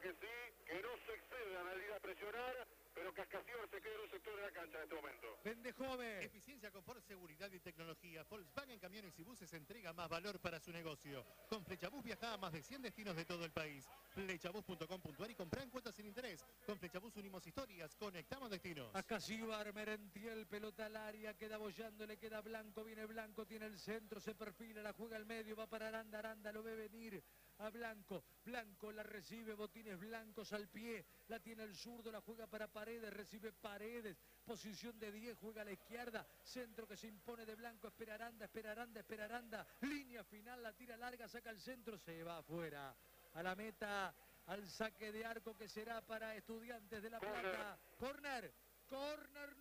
que sí, que no se excedan al ir a presionar, pero que Ascasíbar se quede en un sector de la cancha en este momento. Vende joven. Eficiencia, confort, seguridad y tecnología. Volkswagen Camiones y Buses entrega más valor para su negocio. Con Flechabús viaja a más de 100 destinos de todo el país. Flechabús.com.ar y compra en cuotas sin interés. Con Flechabús unimos historias, conectamos destinos. Ascasíbar, Merentiel, pelota al área, queda bollando, le queda Blanco, viene Blanco, tiene el centro, se perfila, la juega al medio, va para Aranda, Aranda lo ve venir a Blanco, Blanco la recibe, botines blancos al pie, la tiene el zurdo, la juega para Paredes, recibe Paredes, posición de 10, juega a la izquierda, centro que se impone de Blanco, espera Aranda, espera Aranda, espera Aranda, línea final, la tira larga, saca el centro, se va afuera, a la meta, al saque de arco que será para Estudiantes de La Plata, córner, córner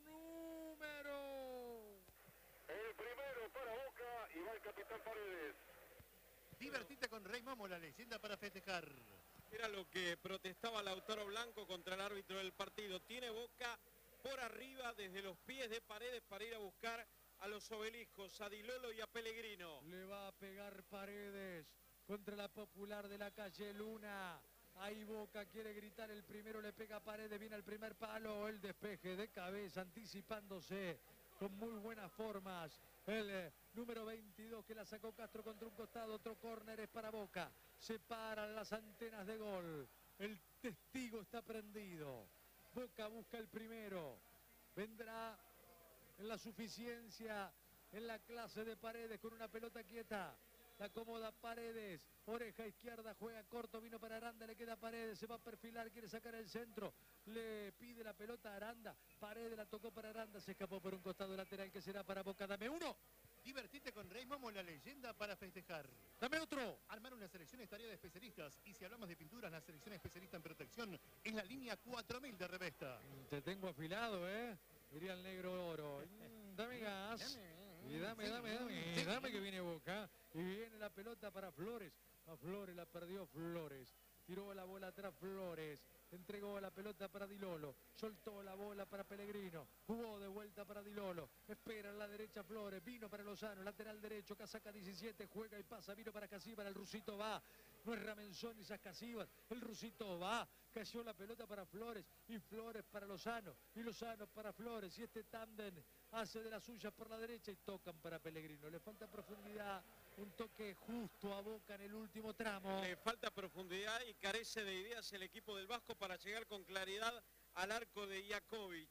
número. El primero para Boca y va el capitán Paredes. Divertite con Rey Momo, la leyenda para festejar. Era lo que protestaba Lautaro Blanco contra el árbitro del partido. Tiene Boca por arriba desde los pies de Paredes para ir a buscar a los obeliscos, a Di Lolo y a Pellegrino. Le va a pegar Paredes contra la Popular de la calle Luna. Ahí Boca quiere gritar, el primero le pega a Paredes, viene al primer palo, el despeje de cabeza, anticipándose con muy buenas formas. El número 22 que la sacó Castro contra un costado, otro córner es para Boca. Se paran las antenas de gol. El testigo está prendido. Boca busca el primero. Vendrá en la suficiencia, en la clase de Paredes con una pelota quieta. La acomoda Paredes, oreja izquierda, juega corto, vino para Aranda, le queda Paredes, se va a perfilar, quiere sacar el centro, le pide la pelota a Aranda, Paredes la tocó para Aranda, se escapó por un costado lateral que será para Boca, dame uno. Divertite con Rey Momo, la leyenda para festejar. Dame otro. Armar una selección es tarea de especialistas. Y si hablamos de pinturas, la selección especialista en protección es la línea 4000 de Revesta. Te tengo afilado, diría el negro oro. Dame gas. Y dame que viene Boca. Y viene la pelota para Flores. A Flores la perdió Flores. Tiró la bola atrás Flores. Entregó la pelota para Di Lolo. Soltó la bola para Pellegrino. Jugó de vuelta para Di Lolo. Espera en la derecha Flores. Vino para Lozano. Lateral derecho. Casaca 17. Juega y pasa. Vino para Ascasíbar. El rusito va. No es Ramenzón ni Ascasíbar. El rusito va. Cayó la pelota para Flores. Y Flores para Lozano. Y Lozano para Flores. Y este tándem hace de las suyas por la derecha. Y tocan para Pellegrino. Le falta profundidad. Un toque justo a Boca en el último tramo. Le falta profundidad y carece de ideas el equipo del Vasco para llegar con claridad al arco de Jakovic.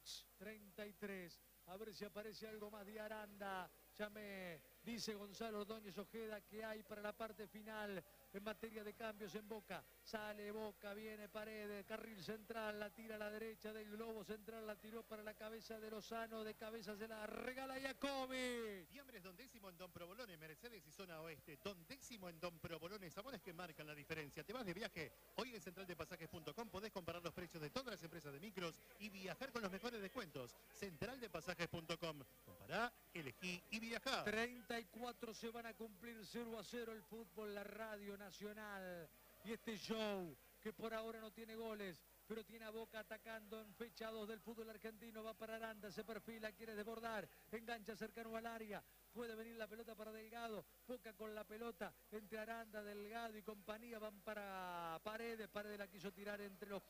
33. A ver si aparece algo más de Aranda. Ya me dice Gonzalo Ordóñez Ojeda que hay para la parte final en materia de cambios en Boca. Sale Boca, viene Paredes, carril central, la tira a la derecha del globo central, la tiró para la cabeza de Lozano, de cabeza se la regala Jakovic. Fiambres Don Décimo en Don Provolone, Mercedes y Zona Oeste. Don Décimo en Don Provolone, sabores que marcan la diferencia. Te vas de viaje, hoy en centraldepasajes.com podés comparar los precios de todas las empresas de micros y viajar con los mejores descuentos. Centraldepasajes.com. Compará, elegí y viajá. 34 se van a cumplir 0-0 el fútbol, la radio nacional. Y este show que por ahora no tiene goles, pero tiene a Boca atacando en fecha 2 del fútbol argentino. Va para Aranda, se perfila, quiere desbordar, engancha cercano al área. Puede venir la pelota para Delgado. Boca con la pelota entre Aranda, Delgado y compañía. Van para Paredes. Paredes la quiso tirar entre los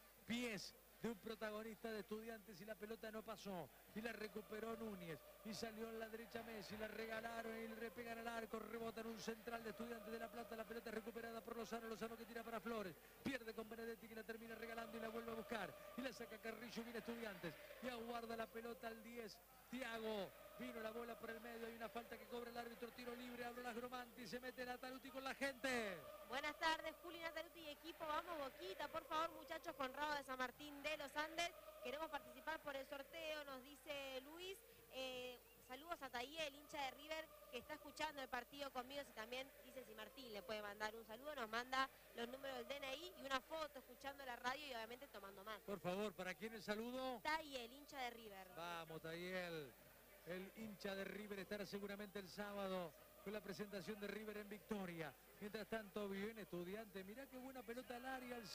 pies de un protagonista de Estudiantes y la pelota no pasó y la recuperó Núñez y salió en la derecha Messi, la regalaron y le repegan al arco, rebota en un central de Estudiantes de La Plata, la pelota recuperada por Lozano, Lozano que tira para Flores, pierde con Benedetti que la termina regalando y la vuelve a buscar y la saca Carrillo, viene Estudiantes y aguarda la pelota al 10, Thiago, vino la bola por el medio, hay una falta que cobra el árbitro, tiro libre, habla las Gromanti, se mete Nataluti con la gente. Buenas tardes, Juli, Nataluti y equipo, vamos Boquita, por favor muchachos, Conrado de San Martín de los Andes, queremos participar por el sorteo, nos dice Luis, saludos a Tayel, hincha de River, que está escuchando el partido conmigo, y también dice si Martín le puede mandar un saludo, nos manda los números del DNI y una foto escuchando la radio y obviamente tomando mate. Por favor, ¿para quién el saludo? Tayel, hincha de River. Vamos, Tayel, el hincha de River estará seguramente el sábado con la presentación de River en Victoria. Mientras tanto viene Estudiante, mirá qué buena pelota al área, al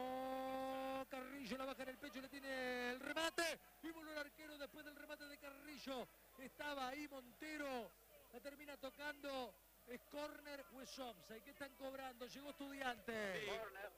centro, Carrillo la baja en el pecho, le tiene el remate y volvió el arquero después del remate de Carrillo, estaba ahí Montero, la termina tocando, es córner o es offside, ¿qué están cobrando? Llegó Estudiante. Sí,